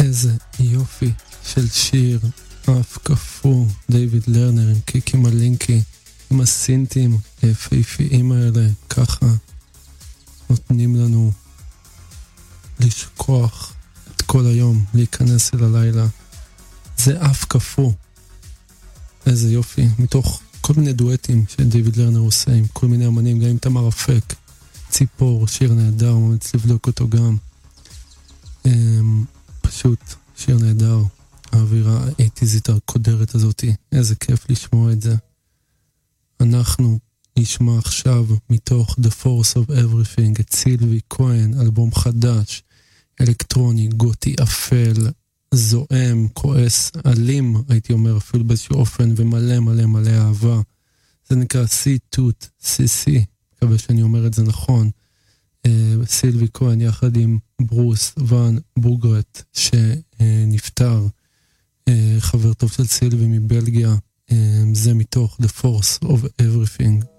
איזה יופי של שיר, אף כפו, דיוויד לרנר עם קיקי מלינקי, עם הסינטים היפהפיים האלה, ככה נותנים לנו לשכוח את כל היום, להיכנס אל הלילה. זה אף כפו, איזה יופי, מתוך כל מיני דואטים שדיוויד לרנר עושה עם כל מיני אמנים, גם עם תמר אפק, ציפור, שיר נהדר, ממש לבדוק אותו גם. פשוט שיר נהדר, האווירה האיטיזית הקודרת הזאת, איזה כיף לשמוע את זה. אנחנו נשמע עכשיו מתוך The Force of Everything את סילבי כהן, אלבום חדש, אלקטרוני, גותי אפל, זועם, כועס, אלים, הייתי אומר אפילו באיזשהו אופן, ומלא מלא מלא אהבה. זה נקרא C-Toot, C-C, מקווה שאני אומר את זה נכון. סילבי כהן יחד עם ברוס ון בוגרט שנפטר, חבר טוב של סילבי מבלגיה. זה מתוך The Force of Everything.